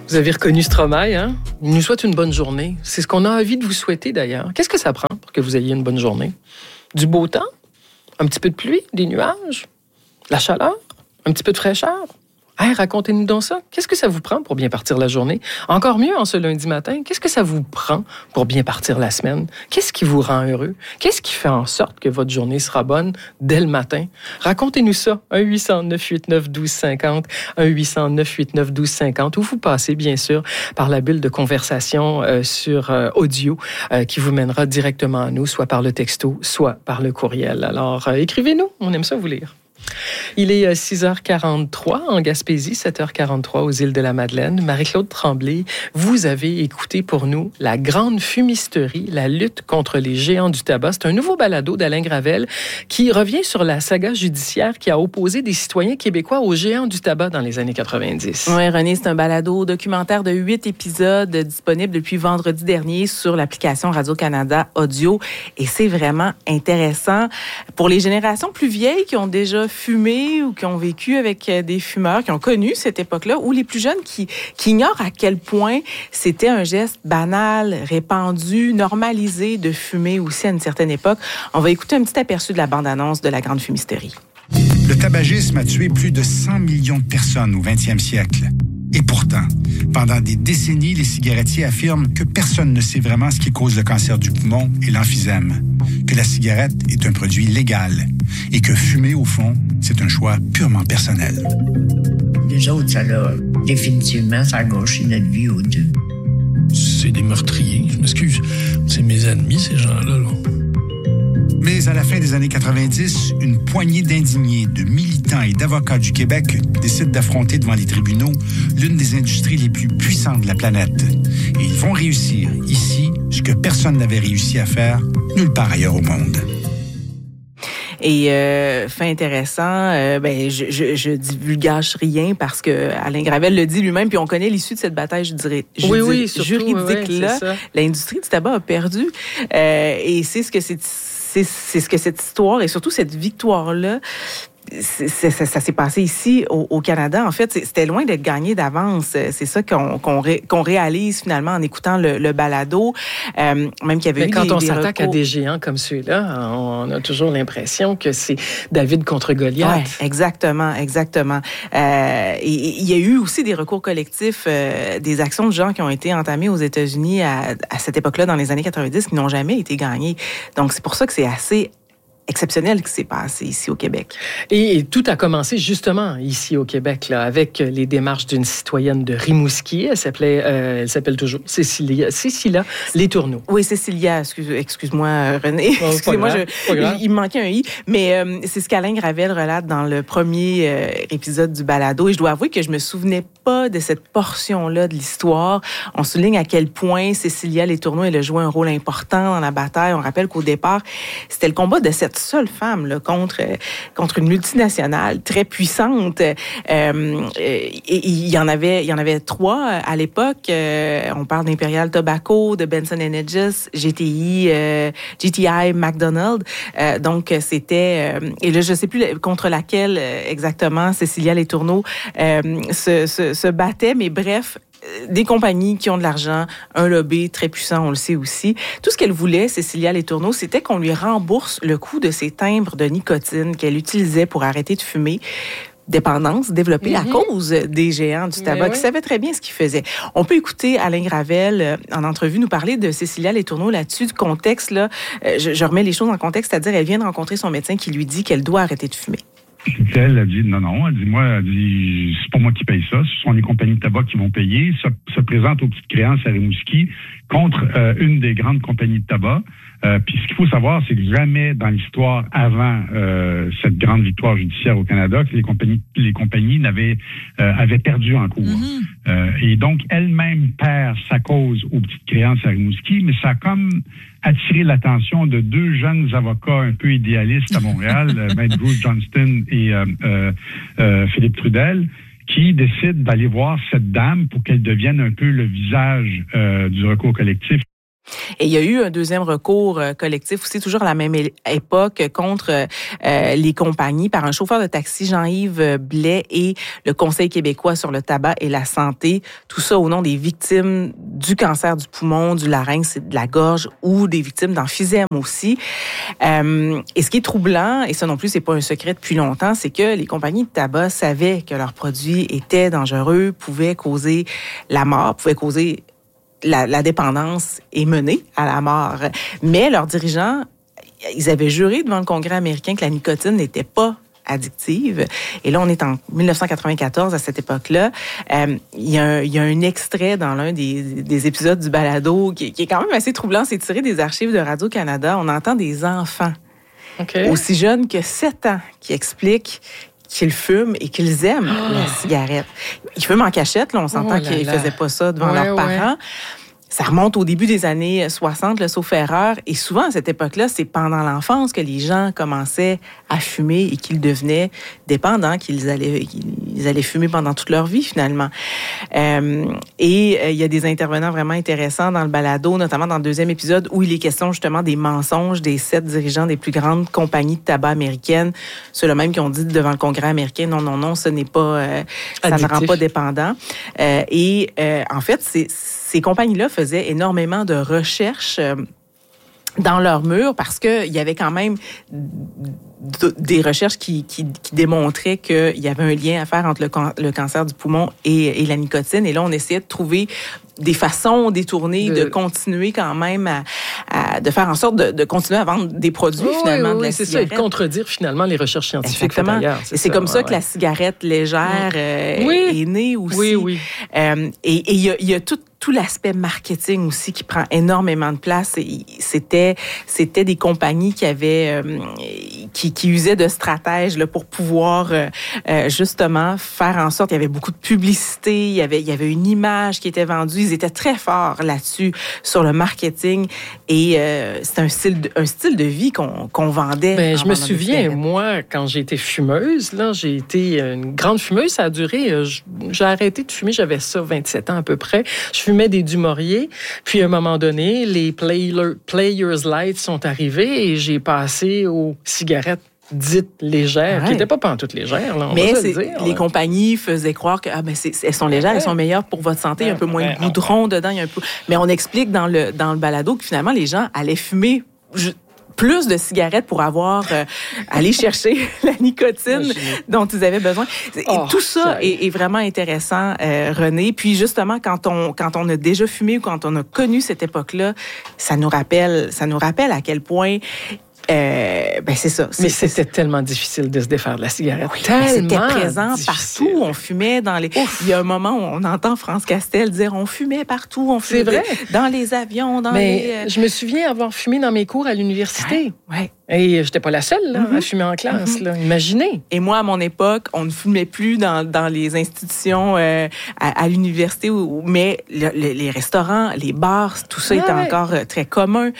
Vous avez reconnu Stromae, hein? Il nous souhaite une bonne journée. C'est ce qu'on a envie de vous souhaiter, d'ailleurs. Qu'est-ce que ça prend pour que vous ayez une bonne journée? Du beau temps? Un petit peu de pluie? Des nuages? La chaleur? Un petit peu de fraîcheur? Hey, racontez-nous donc ça. Qu'est-ce que ça vous prend pour bien partir la journée? Encore mieux en ce lundi matin, qu'est-ce que ça vous prend pour bien partir la semaine? Qu'est-ce qui vous rend heureux? Qu'est-ce qui fait en sorte que votre journée sera bonne dès le matin? Racontez-nous ça. 1-800-989-1250, 1-800-989-1250, ou vous passez, bien sûr, par la bulle de conversation sur audio qui vous mènera directement à nous, soit par le texto, soit par le courriel. Alors, écrivez-nous. On aime ça vous lire. Il est 6h43 en Gaspésie, 7h43 aux îles de la Madeleine. Marie-Claude Tremblay, vous avez écouté pour nous La Grande Fumisterie, la lutte contre les géants du tabac. C'est un nouveau balado d'Alain Gravel qui revient sur la saga judiciaire qui a opposé des citoyens québécois aux géants du tabac dans les années 90. Oui, René, c'est un balado documentaire de 8 épisodes disponible depuis vendredi dernier sur l'application Radio-Canada Audio. Et c'est vraiment intéressant pour les générations plus vieilles qui ont déjà fumé ou qui ont vécu avec des fumeurs, qui ont connu cette époque-là, ou les plus jeunes qui ignorent à quel point c'était un geste banal, répandu, normalisé de fumer aussi à une certaine époque. On va écouter un petit aperçu de la bande-annonce de La Grande Fumisterie. Le tabagisme a tué plus de 100 millions de personnes au 20e siècle. Et pourtant, pendant des décennies, les cigarettiers affirment que personne ne sait vraiment ce qui cause le cancer du poumon et l'emphysème, que la cigarette est un produit légal et que fumer, au fond, c'est un choix purement personnel. Les autres, définitivement, ça a gâché notre vie aux deux. C'est des meurtriers, je m'excuse. C'est mes ennemis, ces gens-là, là. Mais à la fin des années 90, une poignée d'indignés, de militants et d'avocats du Québec décident d'affronter devant les tribunaux l'une des industries les plus puissantes de la planète. Et ils vont réussir ici ce que personne n'avait réussi à faire nulle part ailleurs au monde. Et fait intéressant, je divulgage rien parce que Alain Gravel le dit lui-même, puis on connaît l'issue de cette bataille juridique-là. L'industrie du tabac a perdu. Et c'est ce que cette histoire et surtout cette victoire-là, ça s'est passé ici au Canada. En fait, c'était loin d'être gagné d'avance. C'est ça qu'on réalise finalement en écoutant le balado. Même qu'il y avait eu quand on s'attaque à des géants comme ceux-là, on a toujours l'impression que c'est David contre Goliath. Ouais, exactement. Et il y a eu aussi des recours collectifs, des actions de gens qui ont été entamées aux États-Unis à cette époque-là, dans les années 90, qui n'ont jamais été gagnées. Donc, c'est pour ça que c'est assez exceptionnel qui s'est passé ici au Québec. Et tout a commencé justement ici au Québec, là, avec les démarches d'une citoyenne de Rimouski. Elle s'appelle toujours Cécilia Letourneau. Oui, Cécilia, excuse-moi René. Oh, excusez-moi, il me manquait un i. Mais c'est ce qu'Alain Gravel relate dans le premier épisode du balado. Et je dois avouer que je me souvenais pas de cette portion-là de l'histoire. On souligne à quel point Cécilia Letourneau, elle a joué un rôle important dans la bataille. On rappelle qu'au départ, c'était le combat de cette seule femme là, contre une multinationale très puissante. Et il y en avait 3 à l'époque. On parle d'Imperial Tobacco, de Benson & Hedges, GTI, McDonald's. Donc c'était et là je sais plus contre laquelle exactement Cécilia Letourneau se battait, mais bref. Des compagnies qui ont de l'argent, un lobby très puissant, on le sait aussi. Tout ce qu'elle voulait, Cécilia Letourneau, c'était qu'on lui rembourse le coût de ses timbres de nicotine qu'elle utilisait pour arrêter de fumer. Dépendance développée à cause des géants du tabac, qui savaient très bien ce qu'ils faisaient. On peut écouter Alain Gravel en entrevue nous parler de Cécilia Letourneau là-dessus, du contexte. Là, je remets les choses en contexte, c'est-à-dire elle vient de rencontrer son médecin qui lui dit qu'elle doit arrêter de fumer. Elle a dit non. Elle dit c'est pas moi qui paye ça, ce sont les compagnies de tabac qui vont payer. Se présente aux petites créances à Rimouski contre une des grandes compagnies de tabac. Puis ce qu'il faut savoir, c'est que jamais dans l'histoire avant cette grande victoire judiciaire au Canada, que les compagnies avaient perdu en cours. Et donc elle-même perd sa cause aux petites créances à Rimouski, mais ça a comme attiré l'attention de 2 jeunes avocats un peu idéalistes à Montréal, Maître Bruce Johnston et Philippe Trudel, qui décident d'aller voir cette dame pour qu'elle devienne un peu le visage du recours collectif. Et il y a eu un deuxième recours collectif aussi, toujours à la même époque, contre les compagnies par un chauffeur de taxi, Jean-Yves Blais, et le Conseil québécois sur le tabac et la santé. Tout ça au nom des victimes du cancer du poumon, du larynx et de la gorge, ou des victimes d'emphysème aussi. Et ce qui est troublant, et ça non plus, c'est pas un secret depuis longtemps, c'est que les compagnies de tabac savaient que leurs produits étaient dangereux, pouvaient causer la mort, pouvaient causer la dépendance est menée à la mort. Mais leurs dirigeants, ils avaient juré devant le Congrès américain que la nicotine n'était pas addictive. Et là, on est en 1994, à cette époque-là. Il y a un extrait dans l'un des épisodes du balado qui est quand même assez troublant. C'est tiré des archives de Radio-Canada. On entend des enfants aussi jeunes que 7 ans qui expliquent qu'ils fument et qu'ils aiment la cigarette. Ils fument en cachette, là, on s'entend qu'ils ne faisaient pas ça devant leurs parents. Ça remonte au début des années 60, le sauf erreur. Et souvent, à cette époque-là, c'est pendant l'enfance que les gens commençaient à fumer et qu'ils devenaient dépendants, qu'ils allaient fumer pendant toute leur vie, finalement. Et il y a des intervenants vraiment intéressants dans le balado, notamment dans le deuxième épisode, où il est question justement des mensonges des 7 dirigeants des plus grandes compagnies de tabac américaines. Ceux-là même qui ont dit devant le Congrès américain, non, ce n'est pas, ça ne rend pas dépendant. En fait, ces compagnies-là faisaient énormément de recherches dans leurs murs parce qu'il y avait quand même des recherches qui démontraient qu'il y avait un lien à faire entre le cancer du poumon et la nicotine. Et là, on essayait de trouver des façons détournées de continuer quand même de faire en sorte de continuer à vendre des produits finalement de la cigarette. C'est ça, et de contredire finalement les recherches scientifiques. Exactement. C'est comme ça que la cigarette légère est née aussi. Oui. Et il y a tout l'aspect marketing aussi qui prend énormément de place. C'était des compagnies qui avaient qui usaient de stratèges là, pour pouvoir justement faire en sorte. Il y avait beaucoup de publicité, il y avait une image qui était vendue. Ils étaient très forts là-dessus sur le marketing et c'est un style de vie qu'on vendait. Je me souviens, moi, quand j'ai été fumeuse, là, j'ai été une grande fumeuse. Ça a duré. J'ai arrêté de fumer. J'avais ça 27 ans à peu près. Je fumais des Du-Maurier. Puis à un moment donné, les Players Light sont arrivés et j'ai passé aux cigarettes dites légères, qui n'étaient pas pantoute légères. Là, mais les compagnies faisaient croire que elles sont légères, elles sont meilleures pour votre santé, il y a un peu moins de goudron dedans. Mais on explique dans le balado que finalement, les gens allaient fumer plus de cigarettes pour aller chercher la nicotine dont ils avaient besoin. Et tout ça est vraiment intéressant, René. Puis justement, quand on a déjà fumé ou quand on a connu cette époque-là, ça nous rappelle à quel point c'est ça. C'était tellement difficile de se défaire de la cigarette. C'était présent partout. On fumait dans les... Il y a un moment où on entend France Castel dire on fumait partout. On fumait dans les avions, je me souviens avoir fumé dans mes cours à l'université. Ouais. Et j'étais pas la seule à fumer en classe. Là. Imaginez. Et moi, à mon époque, on ne fumait plus dans les institutions à l'université, mais les restaurants, les bars, tout ça était encore très commun.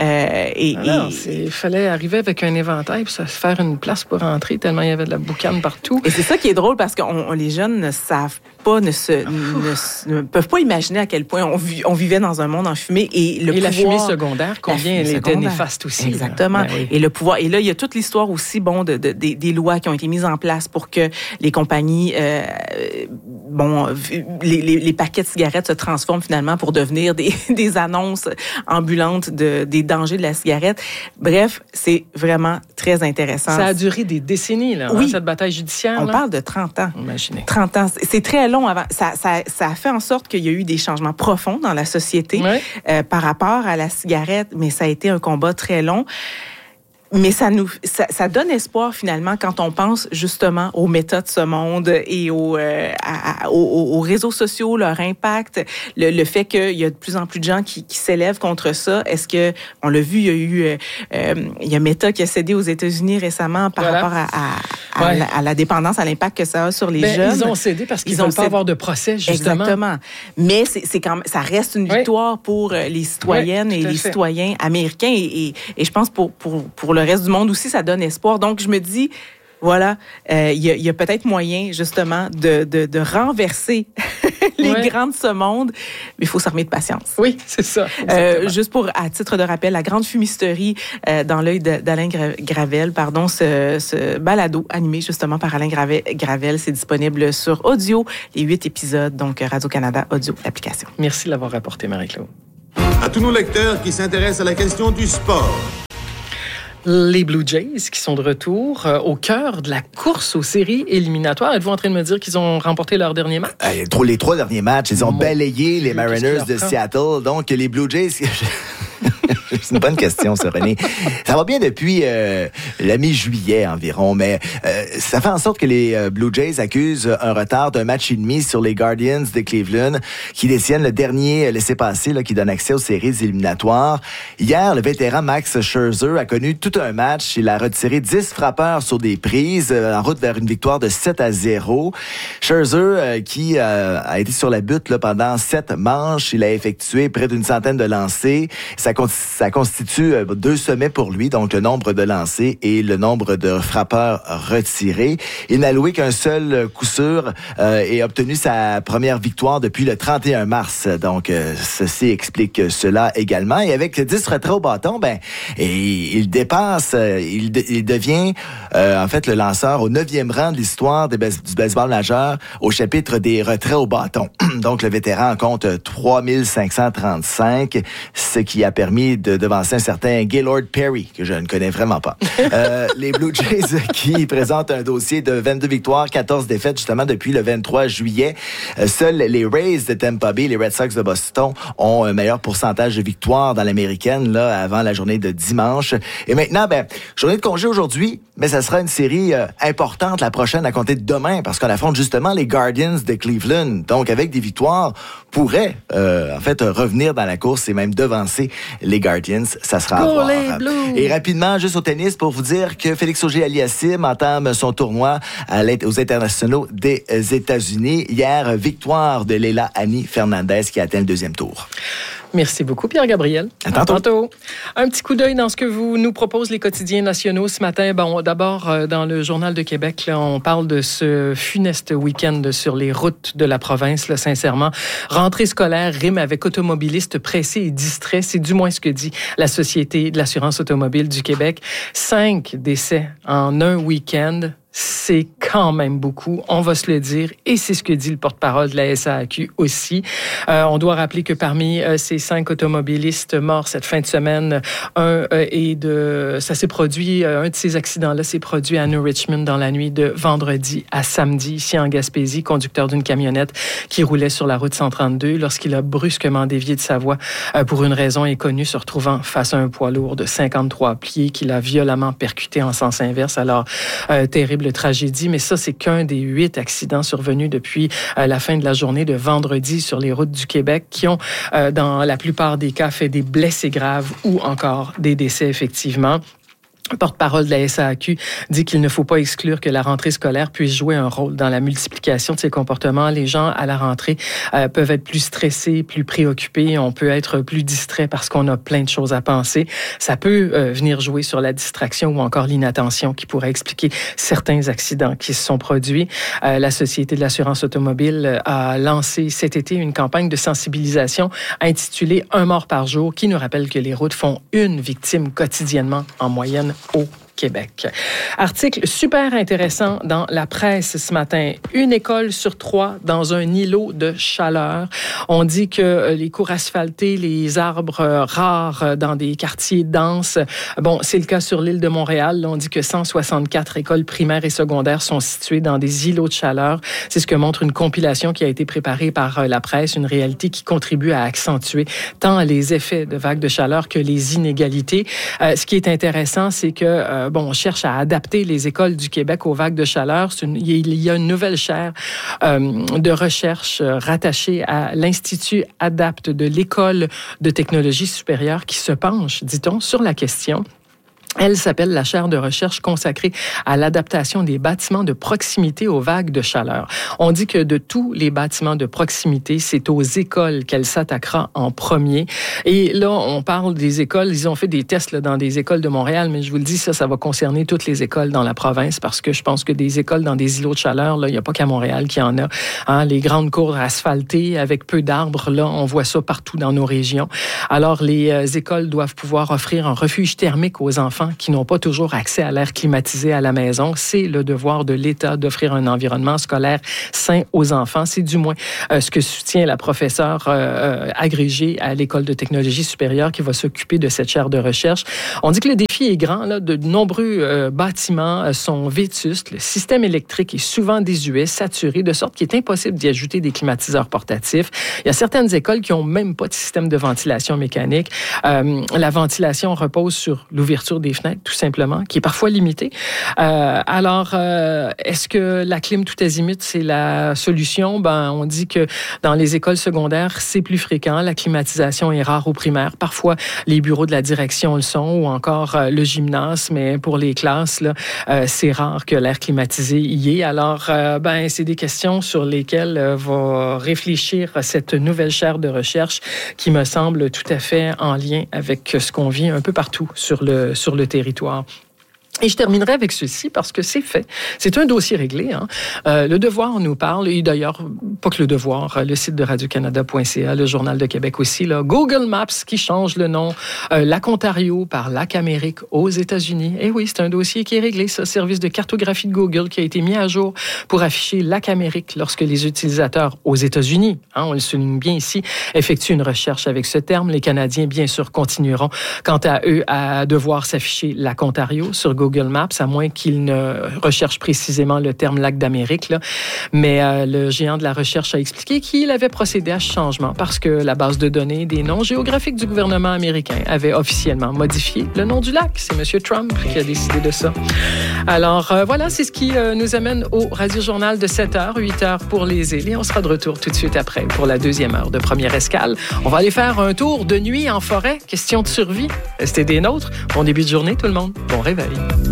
Il fallait arriver avec un éventail pour se faire une place pour rentrer, tellement il y avait de la boucane partout. Et c'est ça qui est drôle, parce que les jeunes ne savent pas, ne peuvent pas imaginer à quel point on vivait dans un monde enfumé. Et la fumée secondaire, combien elle était néfaste aussi. Exactement. Et le pouvoir. Et là, il y a toute l'histoire aussi, des lois qui ont été mises en place pour que les compagnies, les paquets de cigarettes se transforment finalement pour devenir des annonces ambulantes des dangers de la cigarette. Bref, c'est vraiment très intéressant. Ça a duré des décennies, là, cette bataille judiciaire. On parle de 30 ans. Imaginez. 30 ans. C'est très long avant. Ça a fait en sorte qu'il y a eu des changements profonds dans la société par rapport à la cigarette, mais ça a été un combat très long. Mais ça donne espoir finalement quand on pense justement aux méthodes de ce monde et aux réseaux sociaux, leur impact, le fait qu'il y a de plus en plus de gens qui s'élèvent contre ça. Est-ce que on l'a vu, il y a Meta qui a cédé aux États-Unis récemment par rapport à la dépendance, à l'impact que ça a sur les jeunes. Ils ont cédé parce qu'ils veulent pas avoir de procès justement. Exactement. Mais c'est quand même, ça reste une victoire pour les citoyennes et les citoyens américains et je pense pour le reste du monde aussi, ça donne espoir. Donc, je me dis, voilà, il y a peut-être moyen, justement, de renverser les grands de ce monde, mais il faut s'armer de patience. Oui, c'est ça. Juste à titre de rappel, la grande fumisterie dans l'œil d'Alain Gravel, ce balado animé justement par Alain Gravel, c'est disponible sur audio, les 8 épisodes, donc Radio-Canada Audio, l'application. Merci de l'avoir rapporté, Marie-Claude. À tous nos lecteurs qui s'intéressent à la question du sport. Les Blue Jays qui sont de retour au cœur de la course aux séries éliminatoires. Êtes-vous en train de me dire qu'ils ont remporté leur dernier match? Les 3 derniers matchs, ils ont balayé les Mariners de Seattle. Donc, les Blue Jays... C'est une bonne question, ça, René. Ça va bien depuis la mi-juillet environ, mais ça fait en sorte que les Blue Jays accusent un retard d'un match et demi sur les Guardians de Cleveland, qui détiennent le dernier laissez-passer qui donne accès aux séries éliminatoires. Hier, le vétéran Max Scherzer a connu tout un match. Il a retiré 10 frappeurs sur des prises en route vers une victoire de 7-0. Scherzer, qui a été sur la butte pendant 7 manches, il a effectué près d'une centaine de lancers. Ça constitue 2 sommets pour lui, donc le nombre de lancers et le nombre de frappeurs retirés. Il n'a loué qu'un seul coup sûr et obtenu sa première victoire depuis le 31 mars. Donc, ceci explique cela également. Et avec 10 retraits au bâton, il dépasse, il devient en fait le lanceur au 9e rang de l'histoire du baseball majeur au chapitre des retraits au bâton. Donc, le vétéran compte 3535, ce qui a permis de devancer un certain Gaylord Perry, que je ne connais vraiment pas. Les Blue Jays qui présentent un dossier de 22 victoires, 14 défaites, justement, depuis le 23 juillet. Seuls les Rays de Tampa Bay, les Red Sox de Boston, ont un meilleur pourcentage de victoires dans l'américaine, avant la journée de dimanche. Et maintenant, journée de congé aujourd'hui, mais ça sera une série importante, la prochaine, à compter de demain, parce qu'on affronte justement les Guardians de Cleveland. Donc, avec des victoires, pourrait, en fait, revenir dans la course et même devancer les Guardians. Ça sera à voir. Et rapidement, juste au tennis, pour vous dire que Félix Auger-Aliassime entame son tournoi aux internationaux des États-Unis. Hier, victoire de Leila Annie Fernandez qui a atteint le 2e tour. Merci beaucoup, Pierre-Gabriel. À tantôt. Un petit coup d'œil dans ce que vous nous proposez les quotidiens nationaux ce matin. D'abord, dans le Journal de Québec, on parle de ce funeste week-end sur les routes de la province, sincèrement. Rentrée scolaire rime avec automobilistes pressés et distraits. C'est du moins ce que dit la Société de l'assurance automobile du Québec. 5 décès en un week-end. C'est quand même beaucoup, on va se le dire, et c'est ce que dit le porte-parole de la SAAQ aussi. On doit rappeler que parmi ces 5 automobilistes morts cette fin de semaine, un de ces accidents-là s'est produit à New Richmond dans la nuit de vendredi à samedi, ici en Gaspésie, conducteur d'une camionnette qui roulait sur la route 132 lorsqu'il a brusquement dévié de sa voie pour une raison inconnue, se retrouvant face à un poids lourd de 53 pieds qu'il a violemment percuté en sens inverse. Alors, terrible tragédie, mais ça, c'est qu'un des 8 accidents survenus depuis la fin de la journée de vendredi sur les routes du Québec qui ont, dans la plupart des cas, fait des blessés graves ou encore des décès, effectivement. Le porte-parole de la SAAQ dit qu'il ne faut pas exclure que la rentrée scolaire puisse jouer un rôle dans la multiplication de ces comportements. Les gens, à la rentrée, peuvent être plus stressés, plus préoccupés. On peut être plus distrait parce qu'on a plein de choses à penser. Ça peut venir jouer sur la distraction ou encore l'inattention qui pourrait expliquer certains accidents qui se sont produits. La Société de l'assurance automobile a lancé cet été une campagne de sensibilisation intitulée « Un mort par jour » qui nous rappelle que les routes font une victime quotidiennement en moyenne au Québec. Article super intéressant dans la presse ce matin. Une école sur 3 dans un îlot de chaleur. On dit que les cours asphaltés, les arbres rares dans des quartiers denses, c'est le cas sur l'île de Montréal. On dit que 164 écoles primaires et secondaires sont situées dans des îlots de chaleur. C'est ce que montre une compilation qui a été préparée par la presse, une réalité qui contribue à accentuer tant les effets de vagues de chaleur que les inégalités. Ce qui est intéressant, c'est que on cherche à adapter les écoles du Québec aux vagues de chaleur. Il y a une nouvelle chaire de recherche rattachée à l'Institut ADAPT de l'École de technologie supérieure qui se penche, dit-on, sur la question. Elle s'appelle la chaire de recherche consacrée à l'adaptation des bâtiments de proximité aux vagues de chaleur. On dit que de tous les bâtiments de proximité, c'est aux écoles qu'elle s'attaquera en premier. Et là, on parle des écoles. Ils ont fait des tests là, dans des écoles de Montréal, mais je vous le dis, ça va concerner toutes les écoles dans la province parce que je pense que des écoles dans des îlots de chaleur, là, il n'y a pas qu'à Montréal qu'il y en a. Hein, les grandes cours asphaltées avec peu d'arbres, là, on voit ça partout dans nos régions. Alors, les écoles doivent pouvoir offrir un refuge thermique aux enfants qui n'ont pas toujours accès à l'air climatisé à la maison. C'est le devoir de l'État d'offrir un environnement scolaire sain aux enfants. C'est du moins ce que soutient la professeure agrégée à l'École de technologie supérieure qui va s'occuper de cette chaire de recherche. On dit que le défi est grand. Là, de nombreux bâtiments sont vétustes. Le système électrique est souvent désuet, saturé, de sorte qu'il est impossible d'y ajouter des climatiseurs portatifs. Il y a certaines écoles qui n'ont même pas de système de ventilation mécanique. La ventilation repose sur l'ouverture des fenêtres, tout simplement, qui est parfois limitée. Alors, est-ce que la clim tout azimut, c'est la solution? Ben, on dit que dans les écoles secondaires, c'est plus fréquent. La climatisation est rare au primaire. Parfois, les bureaux de la direction le sont, ou encore le gymnase, mais pour les classes, là, c'est rare que l'air climatisé y est. Alors, ben, c'est des questions sur lesquelles va réfléchir cette nouvelle chaire de recherche qui me semble tout à fait en lien avec ce qu'on vit un peu partout sur le territoire. Et je terminerai avec ceci parce que c'est fait. C'est un dossier réglé. Hein. Le Devoir nous parle, et d'ailleurs, pas que Le Devoir, le site de Radio-Canada.ca, le Journal de Québec aussi, là, Google Maps qui change le nom, Lac Ontario par Lac Amérique aux États-Unis. Et oui, c'est un dossier qui est réglé, ça, service de cartographie de Google qui a été mis à jour pour afficher Lac Amérique lorsque les utilisateurs aux États-Unis, hein, on le souligne bien ici, effectuent une recherche avec ce terme. Les Canadiens, bien sûr, continueront, quant à eux, à devoir s'afficher Lac Ontario sur Google Maps, à moins qu'ils ne recherchent précisément le terme lac d'Amérique. Là. Mais le géant de la recherche a expliqué qu'il avait procédé à ce changement parce que la base de données des noms géographiques du gouvernement américain avait officiellement modifié le nom du lac. C'est M. Trump qui a décidé de ça. Alors voilà, c'est ce qui nous amène au Radio-Journal de 7h, 8h pour les îles. Et on sera de retour tout de suite après pour la deuxième heure de Première Escale. On va aller faire un tour de nuit en forêt. Question de survie. Restez des nôtres. Bon début de journée tout le monde. Bon réveil.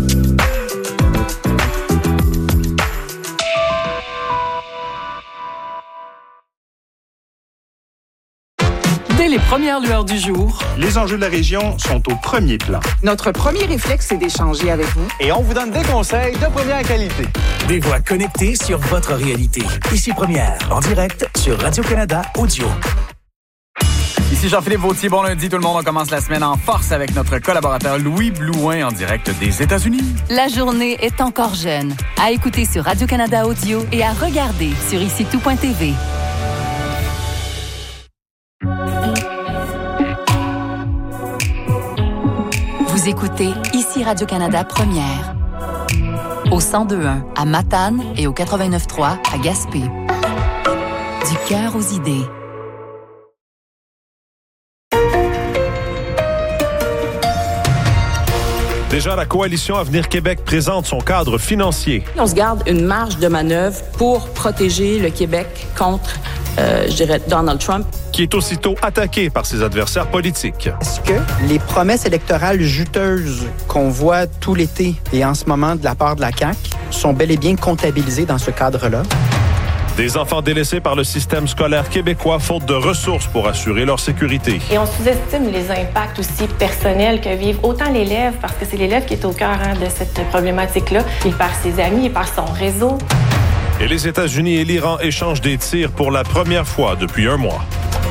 Dès les premières lueurs du jour, les enjeux de la région sont au premier plan. Notre premier réflexe, c'est d'échanger avec vous. Et on vous donne des conseils de première qualité. Des voix connectées sur votre réalité. Ici Première, en direct sur Radio-Canada Audio. Ici Jean-Philippe Vautier, bon lundi tout le monde, on commence la semaine en force avec notre collaborateur Louis Blouin en direct des États-Unis. La journée est encore jeune. À écouter sur Radio-Canada Audio et à regarder sur IciTout.tv. Vous écoutez Ici Radio-Canada Première. Au 102.1 à Matane et au 89.3 à Gaspé. Du cœur aux idées. Déjà, la coalition Avenir Québec présente son cadre financier. On se garde une marge de manœuvre pour protéger le Québec contre, Donald Trump. Qui est aussitôt attaqué par ses adversaires politiques. Est-ce que les promesses électorales juteuses qu'on voit tout l'été et en ce moment de la part de la CAQ sont bel et bien comptabilisées dans ce cadre-là? Des enfants délaissés par le système scolaire québécois faute de ressources pour assurer leur sécurité. Et on sous-estime les impacts aussi personnels que vivent autant l'élève, parce que c'est l'élève qui est au cœur de cette problématique-là. Il perd ses amis, il perd son réseau. Et les États-Unis et l'Iran échangent des tirs pour la première fois depuis un mois.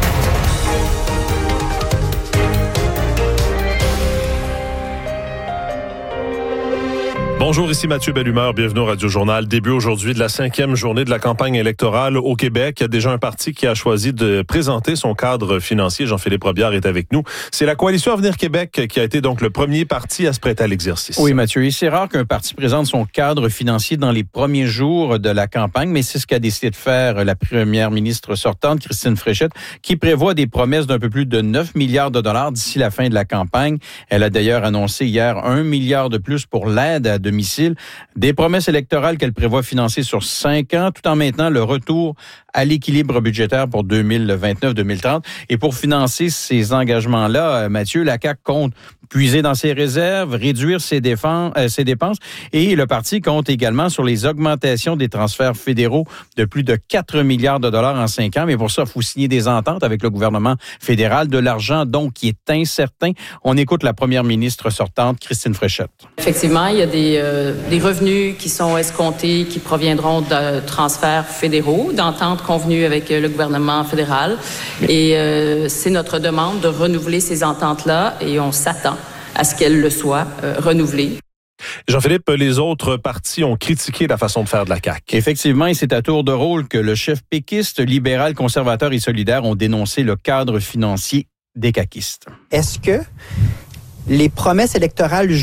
Bonjour, ici Mathieu Bellumeur, bienvenue au Radio-Journal. Début aujourd'hui de la 5e journée de la campagne électorale au Québec. Il y a déjà un parti qui a choisi de présenter son cadre financier. Jean-Philippe Robillard est avec nous. C'est la coalition Avenir Québec qui a été donc le premier parti à se prêter à l'exercice. Oui, Mathieu, et c'est rare qu'un parti présente son cadre financier dans les premiers jours de la campagne, mais c'est ce qu'a décidé de faire la première ministre sortante, Christine Fréchette, qui prévoit des promesses d'un peu plus de 9 milliards de dollars d'ici la fin de la campagne. Elle a d'ailleurs annoncé hier 1 milliard de plus pour l'aide à domicile. Des promesses électorales qu'elle prévoit financer sur 5 ans, tout en maintenant le retour à l'équilibre budgétaire pour 2029-2030. Et pour financer ces engagements-là, Mathieu, la CAQ compte puiser dans ses réserves, réduire ses dépenses. Et le parti compte également sur les augmentations des transferts fédéraux de plus de 4 milliards de dollars en 5 ans. Mais pour ça, il faut signer des ententes avec le gouvernement fédéral, de l'argent donc qui est incertain. On écoute la première ministre sortante, Christine Fréchette. Effectivement, il y a des revenus qui sont escomptés, qui proviendront de transferts fédéraux, d'ententes convenues avec le gouvernement fédéral. Et c'est notre demande de renouveler ces ententes-là et on s'attend à ce qu'elles le soient renouvelées. Jean-Philippe, les autres partis ont critiqué la façon de faire de la CAQ. Effectivement, et c'est à tour de rôle que le chef péquiste, libéral, conservateur et solidaire ont dénoncé le cadre financier des caquistes. Est-ce que les promesses électorales